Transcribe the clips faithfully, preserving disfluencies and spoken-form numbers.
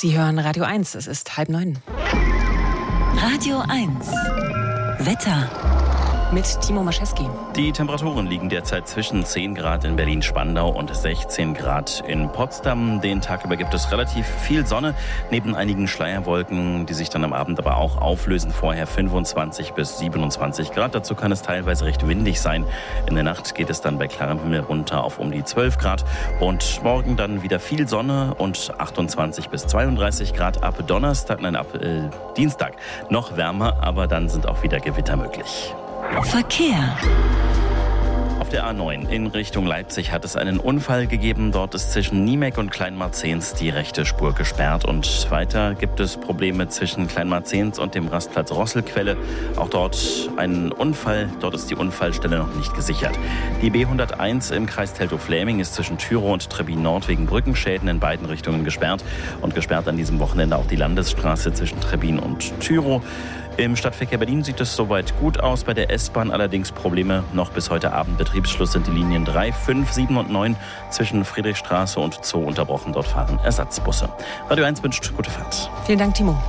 Sie hören Radio eins, es ist halb neun. Radio eins. Wetter. Mit Timo Maschewski. Die Temperaturen liegen derzeit zwischen zehn Grad in Berlin-Spandau und sechzehn Grad in Potsdam. Den Tag über gibt es relativ viel Sonne, neben einigen Schleierwolken, die sich dann am Abend aber auch auflösen. Vorher fünfundzwanzig bis siebenundzwanzig Grad. Dazu kann es teilweise recht windig sein. In der Nacht geht es dann bei klarem Himmel runter auf um die zwölf Grad. Und morgen dann wieder viel Sonne und achtundzwanzig bis zweiunddreißig Grad. Ab Donnerstag, nein, ab äh, Dienstag noch wärmer, aber dann sind auch wieder Gewitter möglich. Verkehr. Auf der A neun in Richtung Leipzig hat es einen Unfall gegeben. Dort ist zwischen Niemek und Kleinmarzens die rechte Spur gesperrt. Und weiter gibt es Probleme zwischen Kleinmarzens und dem Rastplatz Rosselquelle. Auch dort ein Unfall. Dort ist die Unfallstelle noch nicht gesichert. Die B hunderteins im Kreis Teltow-Fläming ist zwischen Tyrow und Trebbin Nord wegen Brückenschäden in beiden Richtungen gesperrt. Und gesperrt an diesem Wochenende auch die Landesstraße zwischen Trebbin und Tyrow. Im Stadtverkehr Berlin sieht es soweit gut aus. Bei der S-Bahn allerdings Probleme noch bis heute Abend. Betriebsschluss sind die Linien drei, fünf, sieben und neun zwischen Friedrichstraße und Zoo unterbrochen. Dort fahren Ersatzbusse. Radio eins wünscht gute Fahrt. Vielen Dank, Timo.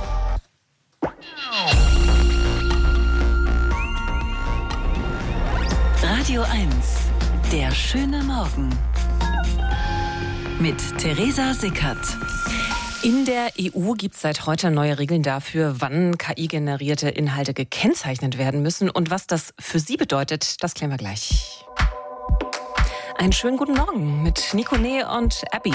Radio eins. Der schöne Morgen. Mit Theresa Sickert. In der E U gibt es seit heute neue Regeln dafür, wann K I-generierte Inhalte gekennzeichnet werden müssen. Und was das für Sie bedeutet, das klären wir gleich. Einen schönen guten Morgen mit Nico Nee und Abby.